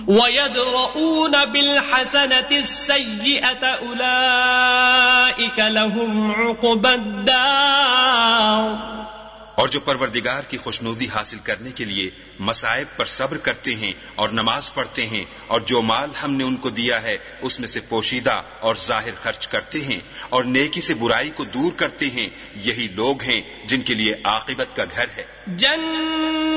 वयद्रऊन बिलहसनतिस्सय्यिअत उलाइक लहुम उक़बद्दार। और जो परवरदिगार की खुशनुदी हासिल करने के लिए मसाइब पर सब्र करते हैं और नमाज पढ़ते हैं और जो माल हमने उनको दिया है उसमें से पोशीदा और जाहिर खर्च करते हैं और नेकी से बुराई को दूर करते हैं, यही लोग हैं जिनके लिए आखिबत का घर है।